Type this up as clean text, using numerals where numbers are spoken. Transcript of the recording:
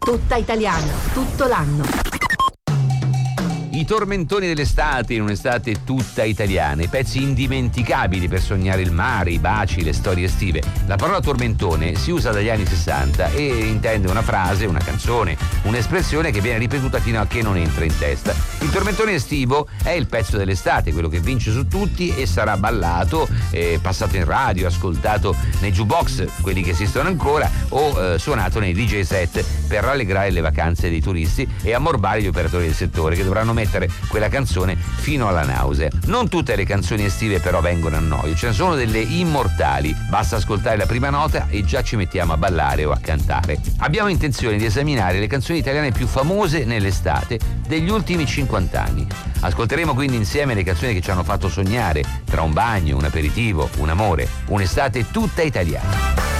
Tutta italiana, tutto l'anno. I tormentoni dell'estate in un'estate tutta italiana, i pezzi indimenticabili per sognare il mare, i baci, le storie estive. La parola tormentone si usa dagli anni 60 e intende una frase, una canzone, un'espressione che viene ripetuta fino a che non entra in testa. Il tormentone estivo è il pezzo dell'estate, quello che vince su tutti e sarà ballato, passato in radio, ascoltato nei jukebox, quelli che esistono ancora, o suonato nei DJ set per rallegrare le vacanze dei turisti e ammorbare gli operatori del settore, che dovranno mettere quella canzone fino alla nausea. Non tutte le canzoni estive però vengono a noia, ce ne sono delle immortali, basta ascoltare la prima nota e già ci mettiamo a ballare o a cantare. Abbiamo intenzione di esaminare le canzoni italiane più famose nell'estate degli ultimi 50 anni. Ascolteremo quindi insieme le canzoni che ci hanno fatto sognare tra un bagno, un aperitivo, un amore, un'estate tutta italiana.